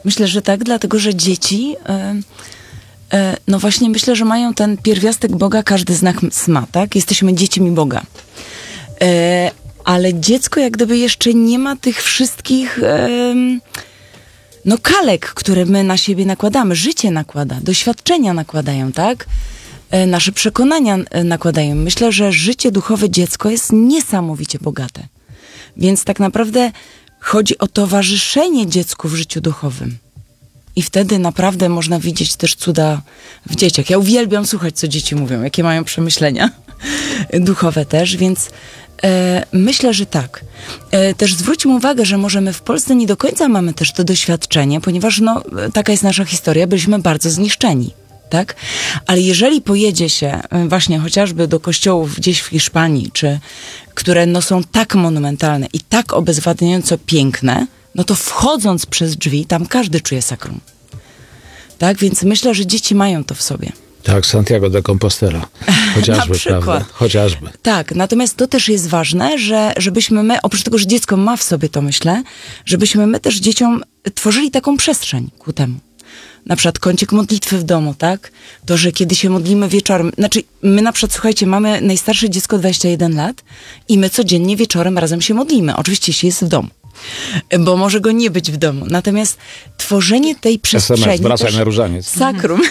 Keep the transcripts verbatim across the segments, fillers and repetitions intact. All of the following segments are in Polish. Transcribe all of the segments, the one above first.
Myślę, że tak, dlatego, że dzieci, y, y, no właśnie myślę, że mają ten pierwiastek Boga, każdy z nas ma, tak? Jesteśmy dziećmi Boga. Y, ale dziecko jak gdyby jeszcze nie ma tych wszystkich y, no kalek, które my na siebie nakładamy. Życie nakłada, doświadczenia nakładają, tak? Y, nasze przekonania y, nakładają. Myślę, że życie duchowe dziecko jest niesamowicie bogate. Więc tak naprawdę chodzi o towarzyszenie dziecku w życiu duchowym. I wtedy naprawdę można widzieć też cuda w dzieciach. Ja uwielbiam słuchać, co dzieci mówią, jakie mają przemyślenia duchowe też, więc e, myślę, że tak. E, też zwróćmy uwagę, że może my w Polsce nie do końca mamy też to doświadczenie, ponieważ no, taka jest nasza historia, byliśmy bardzo zniszczeni. Tak? Ale jeżeli pojedzie się właśnie chociażby do kościołów gdzieś w Hiszpanii, czy które no, są tak monumentalne i tak obezwładniająco piękne, no to wchodząc przez drzwi, tam każdy czuje sakrum. Tak? Więc myślę, że dzieci mają to w sobie. Tak, Santiago de Compostela. Chociażby, prawda? Chociażby. Tak, natomiast to też jest ważne, że żebyśmy my, oprócz tego, że dziecko ma w sobie to, myślę, żebyśmy my też dzieciom tworzyli taką przestrzeń ku temu. Na przykład kącik modlitwy w domu, tak? To, że kiedy się modlimy wieczorem, znaczy my na przykład, słuchajcie, mamy najstarsze dziecko dwadzieścia jeden lat i my codziennie wieczorem razem się modlimy. Oczywiście, jeśli jest w domu, bo może go nie być w domu. Natomiast tworzenie tej przestrzeni... S M S, wracaj na różaniec. Sakrum.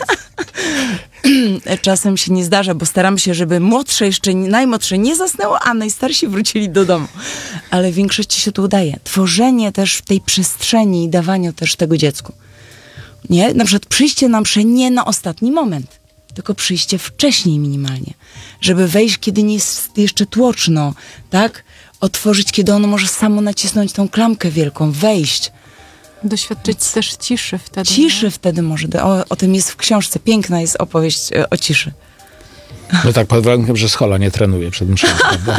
Czasem się nie zdarza, bo staramy się, żeby młodsze jeszcze, najmłodsze nie zasnęło, a najstarsi wrócili do domu. Ale w większości się to udaje. Tworzenie też tej przestrzeni i dawanie też tego dziecku. Nie? Na przykład przyjście na mszę nie na ostatni moment, tylko przyjście wcześniej minimalnie. Żeby wejść, kiedy nie jest jeszcze tłoczno, tak? Otworzyć, kiedy ono może samo nacisnąć tą klamkę wielką, wejść. Doświadczyć Więc też ciszy wtedy. Ciszy nie? wtedy może. O, o tym jest w książce. Piękna jest opowieść o ciszy. No tak, pod warunkiem, że schola nie trenuje przed mszą, prawda?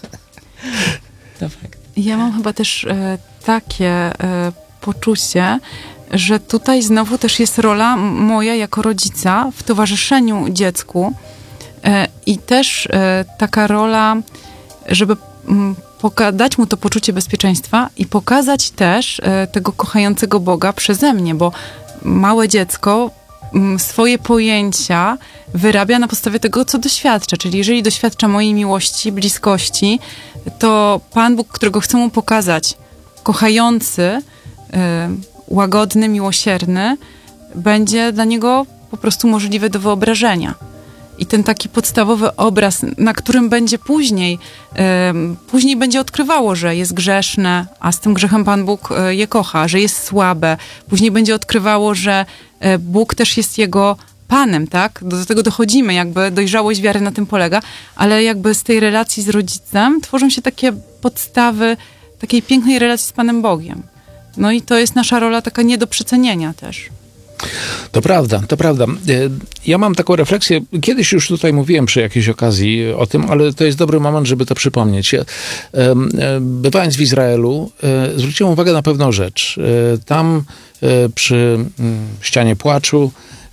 To fakt. Ja mam chyba też e, takie e, poczucie, że tutaj znowu też jest rola moja jako rodzica w towarzyszeniu dziecku e, i też e, taka rola, żeby m, poka- dać mu to poczucie bezpieczeństwa i pokazać też e, tego kochającego Boga przeze mnie, bo małe dziecko m, swoje pojęcia wyrabia na podstawie tego, co doświadcza. Czyli jeżeli doświadcza mojej miłości, bliskości, to Pan Bóg, którego chcę mu pokazać, kochający, e, łagodny, miłosierny, będzie dla niego po prostu możliwy do wyobrażenia. I ten taki podstawowy obraz, na którym będzie później, um, później będzie odkrywało, że jest grzeszne, a z tym grzechem Pan Bóg e, je kocha, że jest słabe. Później będzie odkrywało, że e, Bóg też jest jego Panem, tak? Do, do tego dochodzimy, jakby dojrzałość wiary na tym polega, ale jakby z tej relacji z rodzicem tworzą się takie podstawy takiej pięknej relacji z Panem Bogiem. No i to jest nasza rola taka nie do przecenienia też. To prawda, to prawda. Ja mam taką refleksję, kiedyś już tutaj mówiłem przy jakiejś okazji o tym, ale to jest dobry moment, żeby to przypomnieć. Ja, bywając w Izraelu, zwróciłem uwagę na pewną rzecz. Tam przy ścianie płaczu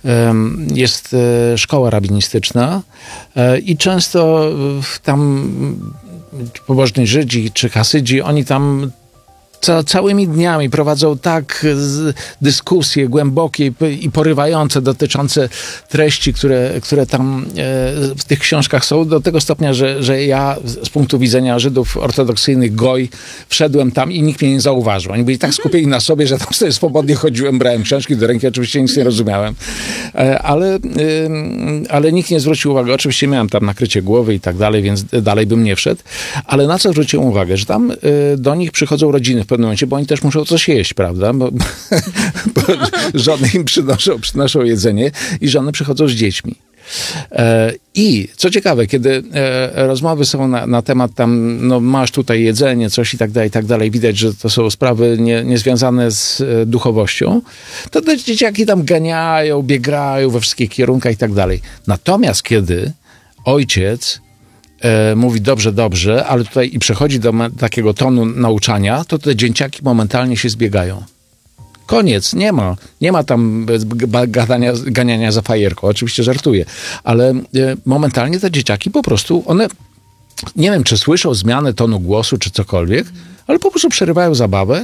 jest szkoła rabinistyczna i często tam pobożni Żydzi czy Hasydzi, oni tam Ca- całymi dniami prowadzą tak z, dyskusje głębokie i porywające dotyczące treści, które, które tam e, w tych książkach są, do tego stopnia, że, że ja z punktu widzenia Żydów ortodoksyjnych goj wszedłem tam i nikt mnie nie zauważył. Oni byli tak skupieni na sobie, że tam sobie swobodnie chodziłem, brałem książki do ręki, oczywiście nic nie rozumiałem. E, ale, e, ale nikt nie zwrócił uwagi. Oczywiście miałem tam nakrycie głowy i tak dalej, więc dalej bym nie wszedł. Ale na co zwróciłem uwagę? Że tam e, do nich przychodzą rodziny w pewnym momencie, bo oni też muszą coś jeść, prawda? Bo, bo żony im przynoszą, przynoszą jedzenie i żony przychodzą z dziećmi. E, I co ciekawe, kiedy e, rozmowy są na, na temat tam, no masz tutaj jedzenie, coś i tak dalej, i tak dalej, widać, że to są sprawy nie, niezwiązane z e, duchowością, to te dzieciaki tam ganiają, biegają we wszystkich kierunkach i tak dalej. Natomiast kiedy ojciec e, mówi dobrze, dobrze, ale tutaj i przechodzi do me- takiego tonu nauczania, to te dzieciaki momentalnie się zbiegają. Koniec, nie ma. Nie ma tam gadania, ganiania za fajerką. Oczywiście żartuję. Ale e, momentalnie te dzieciaki po prostu, one, nie wiem, czy słyszą zmianę tonu głosu, czy cokolwiek, ale po prostu przerywają zabawę